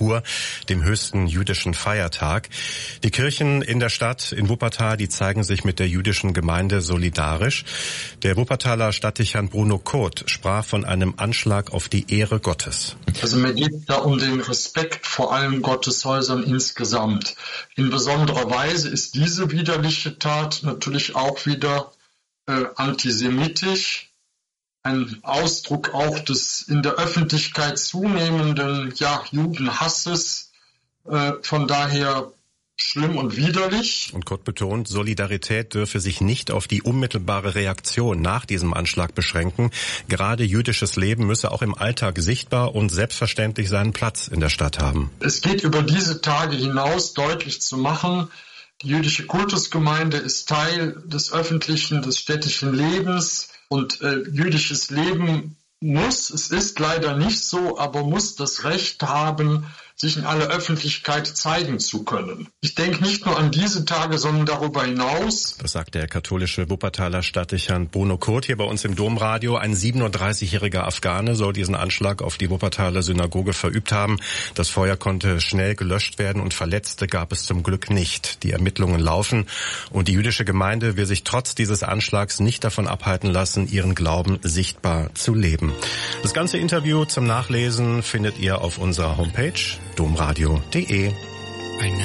Kippur, dem höchsten jüdischen Feiertag. Die Kirchen in der Stadt, in Wuppertal, die zeigen sich mit der jüdischen Gemeinde solidarisch. Der Wuppertaler Stadtdechant Bruno Kurt sprach von einem Anschlag auf die Ehre Gottes. Also mir geht da um den Respekt vor allen Gotteshäusern insgesamt. In besonderer Weise ist diese widerliche Tat natürlich auch wieder antisemitisch. Ein Ausdruck auch des in der Öffentlichkeit zunehmenden Judenhasses. Von daher schlimm und widerlich. Und Kurt betont, Solidarität dürfe sich nicht auf die unmittelbare Reaktion nach diesem Anschlag beschränken. Gerade jüdisches Leben müsse auch im Alltag sichtbar und selbstverständlich seinen Platz in der Stadt haben. Es geht über diese Tage hinaus deutlich zu machen, die jüdische Kultusgemeinde ist Teil des öffentlichen, des städtischen Lebens und jüdisches Leben es ist leider nicht so, aber muss das Recht haben, sich in aller Öffentlichkeit zeigen zu können. Ich denke nicht nur an diese Tage, sondern darüber hinaus. Das sagt der katholische Wuppertaler Stadtdechant Bruno Kurt hier bei uns im Domradio. Ein 37-jähriger Afghane soll diesen Anschlag auf die Wuppertaler Synagoge verübt haben. Das Feuer konnte schnell gelöscht werden und Verletzte gab es zum Glück nicht. Die Ermittlungen laufen und die jüdische Gemeinde will sich trotz dieses Anschlags nicht davon abhalten lassen, ihren Glauben sichtbar zu leben. Das ganze Interview zum Nachlesen findet ihr auf unserer Homepage domradio.de.